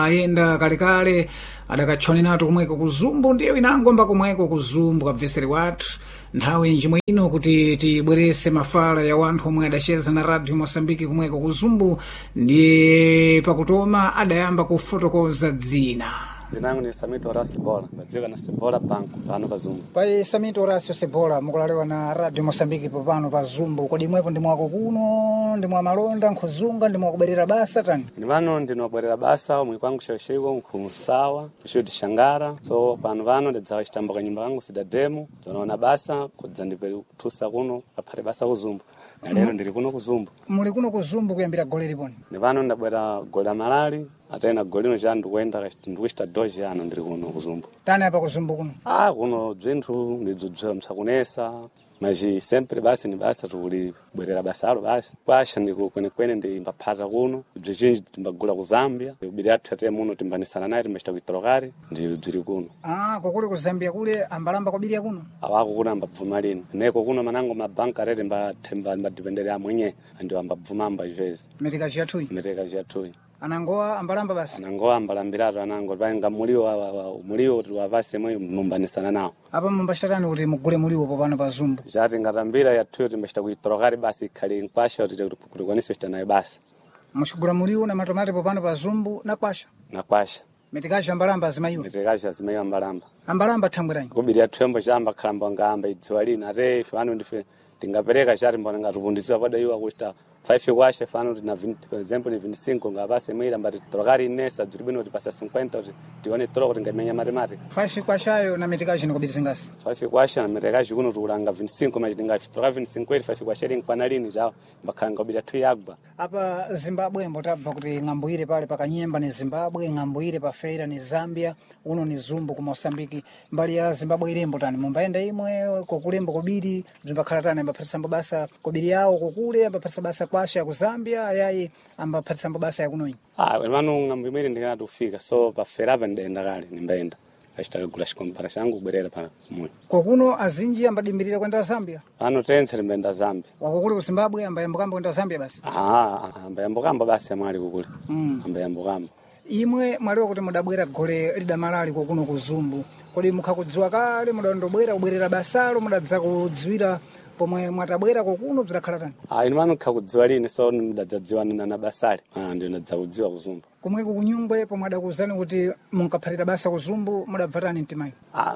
ayenda kalekale adakatchonenatu kumweko kuzumbu ndiye winangomba kumweko kuzumbu kabveseri wathu nthawi njimwe ino kuti tibwerese mafala ya wanthu omwe adacheza na radio Mosambiki kumweko kuzumbu ndiye pakutoma adayamba kufotokoza dzina. Zinangu ni Samito Horacio Sebola, badziwika na Sebola Bank pano pazumbu. Pai Samito Horacio Sebola mukulalewa na radio Mosambiki pano pazumbu, kodi mwepo ndi mwako kuno, ndi mwa malonda nkhuzunga, ndi mwakubwerera basa tani? Ni pano ndinobwerera basa mwikwangu shosheiwo nkhumusawa kushoti shangara, so pano ndidzawa chitambo kanyumba kangu sidademu tonaona basa kudzandiperi kutusa kuno kaphate basa kuzumbu. Na lero ndiri kuno kuzumbu. Muli kuno kuzumbu kuyambira gole liponi? Ni pano ndabwera gole la malali atena golino cha ndikuenda ndikuchita doji ano ndiri kuno kuzumbu. Tani apa kuzumbu kuno? Kuno bzinthu ndidzudza msakunesa maji sempre basi ni basa tuli bwerera basalo basi kwasha ndiko kwenekwene ndi mbaphata kuno bzinji timbagula ku Zambia ubiri athu ate muno timbanisana naye timachita kuitorokari ndi bziri kuno. Kokule ku Zambia kule ambalamba kobiria kuno? Awako kuna mbabvuma lini neko kuno manango mabanka rete mbathemba mbadipendere amwenye andi ambabvuma mbajvezi meteka jatui anangoa ambalamba basi anangoa ambalambiratu anango vaenga mulio wavase mwe mumbanisana nawo apa mumbashatani kuti mugule mulio popano pazumbu jati ngatambira yathuyo timbachita kuitorokari basi ikhali nkwasha kuti kwanise chita naye basi muchigula mulio na matomati popano pazumbu na kwasha metekaji ambalamba azimayiwa ambalamba thangwiranyi kubiri yathuyo chamba khalamba ngamba idziwa lina ate fano ndife tingapereka chati mbona ngatupundizira padaiwa kuchita 5 kwasha fano na por exemplo ni 25 ngabase mwira mbati trokari nesa duribino tipasa 50 tione troko tingamenya matemati 5 kwashayo na metekaji nikobiri zingasi 5 kwasha na metekaji kuno tulanga 25 machitinga troka 25 5 kwasha linkwana lini jao mbakanga obira tu yagba apa Zimbabwe mbotabva kuti ngamboire pale pakanyemba ni Zimbabwe ngamboire pa Feira ni Zambia uno ni Zumbu ku Mosambiki mbali ya Zimbabwe ilembo tani mumbaenda imwe kokulembo kobiri zimbakhala tani mbaphatisa mbabasa kobiri yawo kokule mbaphatisa basa kwasha ku Zambia ayayi ambaphatisa mbabasa yakunoyi wanu ngambimwiri ndikana kufika so pa Ferava ndenda kale nimbaenda achitaka kugula chikompara changu kubwerera pa moyo kokuno azinji ambadimbirira kwenda Zambia ano tense limbaenda Zambia wakokule ku Zimbabwe ambayambokamba kwenda Zambia basi ambayambokamba basi amwali kukule ambayambokamba imwe mwaliwa kuti mudabwera gole lidamalali kokuno kuzumbu kodi mukhakudziwa kale mudandobwera kubwerera basalo mudadza kudziwira pomwe mwatabwera kokuno bzirakhala tani ine mano khakudziwa lini so mudadzadziwa na basali ndio nadzakudziwa kuzumbu kumweko kunyungwe pomwe adakuzani kuti munkaphatira basa kuzumbu mudabva tani mtimayi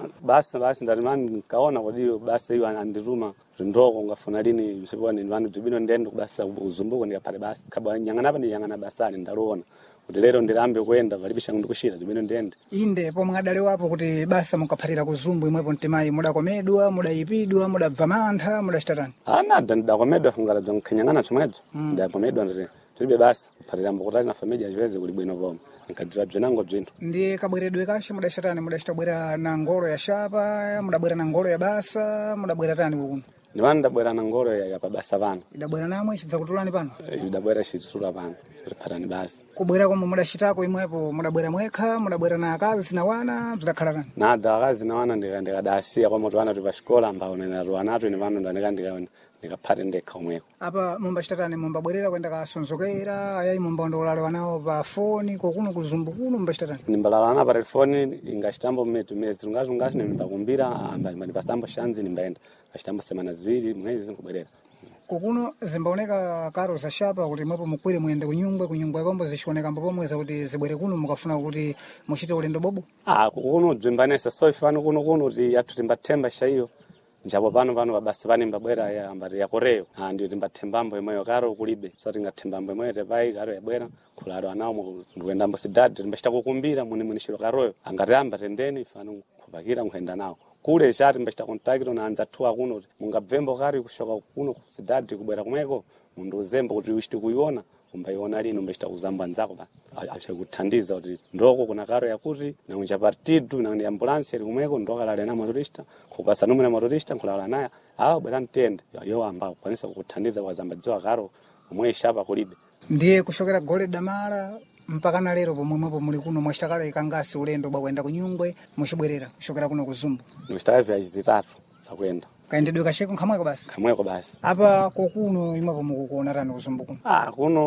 basi ndati mani nkaona kodi basa iyo andiruma ndoko ngafuna lini sibona ni vanhu bzibino ndende kubasa kuzumbuko ndikaphate basi khabwa nyangana pa nyangana basali ndalona kuti lero ndirambe kwenda valibisha ndikushira zimene ndende inde pomwe adalewapo kuti basa mukaphatira kuzumbu imwepo mtimayi mudakomedwa mudayipidwa mudabva mantha mudachitatani nada ndidakomedwa ngala bzankanyangana chomwedzo ndidakomedwa ndati tilibe basa kuphatira mbokutali na familia ziweze kuli bwino pomwe nkadziwa bzinango bzinthu ndiye kabweredwe kashe mudachitani mudachita na ngolo ya shapa mudabwera na ngolo ya basa mudabwera tani kukuno ndimani ndabwera na ngolo ya pabasa pano idabwera namwe chidzakutulani pano idabwera chitsula pano kuphatani basi kubwera komwe mudachitako imwepo mudabwera mwekha mudabwera na akazi na wana bzidakhala tani nada akazi na wana ndikadasiya kwa moto wana tuli pa xikola ambao nenatuwanatu ine pano ndikaphate ndekha umweko apa mumbachitatani mumbabwerera kwenda kasonzokera ayayi mumbaondolalewa nawo pa foni kokuno kuzumbu kuno mumbachitatani nimbalala pa telefoni ingachitambo mezi ngasi nimbakumbira ndipasambo shanzi nimbaenda achitambo semana ziwiri mwezi nkubwerera kokuno zimbaoneka karo za shapa kuti mwepo mukwire muyende kunyungwe kombo zishioneka mbopomweza kuti zibwere kuno mukafuna kuti muchite ulendo bobo kuno dzimbanesa so ifano kuno kuti athu timbathemba shaiyo njapo pano babasi pane mbabwera ya ambari ya koreyo ndio timbathembambo imweyo karo kulibe so tingathembambo imweyo tepai karo yabwera khulalo anawo ndikuendambo sidadi timbachita kukumbira muni shiro karoyo angatamba tendeni ifano kupakira nkuenda nawo kule chati mbachita kontakito na anzathu akuno mungabvembo kari kushoka kuno kusidadi kubwera kumweko mundu uzembo kuti ushiti kuiona umbayiona lini umbachita kuzamba nzako achakuthandiza kuti ndoko kuna karo yakuti na unja partidu na ndi ambulance iri kumweko ndokalale na motorista kupasa numwe na motorista nkulala naye bwera mtende yo amba kwanisa kukuthandiza kwazamba dziwa karo umwe shapa kulibe ndiye kushokera gole damala mpaka na lero pomwepo muli kuno mwashitakala ikangasi ulendo bwakwenda kunyungwe muchibwerera kushokera kuno kuzumbu ndikuchitaka viaji zitatu zakwenda kaendedwe kasheko khamweko basi khamweko basi apa kokuno imwepo mukukuona tani kuzumbu kuno kuno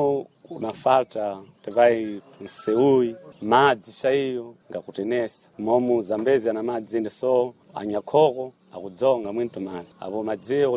unafalta tevai nseui madzi shaiyo ngakutenesa momu Zambezi ana madzi inde so anyakhoko akudzonga mwinto mali apo madziwo